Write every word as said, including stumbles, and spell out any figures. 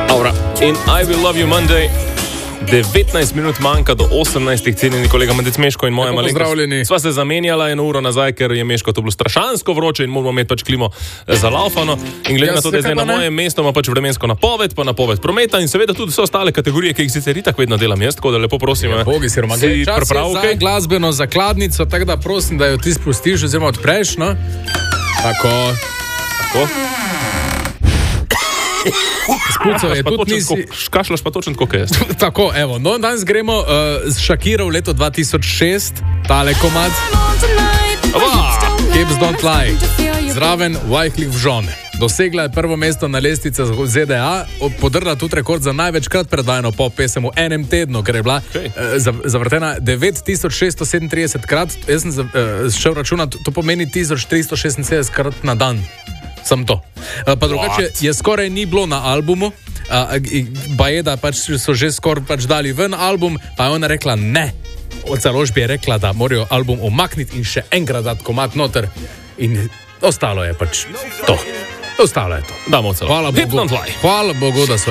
Aura. In I Will Love You Monday. devetnajst minut manjka do osemnajstih, cenjeni kolega Mandec Meško in moja malenkost. Sva se zamenjala eno uro nazaj, ker je Meško to bilo strašansko vroče in moramo imeti pač klimo zalaufano. In glede na to, da je zdaj na mojem mestu, ima pač vremensko napoved, pa napoved prometa in seveda tudi vse ostale kategorije, ki jih sicer itak vedno delam jaz, tako da lepo prosim, ja, bogi, si priprav za okay? glasbeno zakladnico, tako da prosim, da jo ti spustiš oziroma odpreš, no? Tako. Tako. Spuco je tudi nisi... Kašlaš pa točno tako, kaj jaz. Tako, evo, no, danes gremo uh, z Shakiro v leto dva tisoč šest, tale komad. Hips Don't Lie, zraven Wyclef Jean. Dosegla je prvo mesto na lestvici Z D A, podrla tudi rekord za največkrat predvajano pop pesem v enem tednu, ker je bila okay. uh, zavrtena devet tisoč šeststo sedemintrideset krat. Jaz sem uh, šel računati, to pomeni tisoč tristo šestinsedemdeset krat na dan. Sem to. Pa drugače je skoraj ni bilo na albumu, pa je, da pač so že skoraj pač dali ven album, pa je ona rekla ne. Od založbe je rekla, da morajo album omakniti in še enkrat dati komad noter in ostalo je pač to. Ostalo je to. Damo celo. Hvala Bogu, hvala Bogu, da so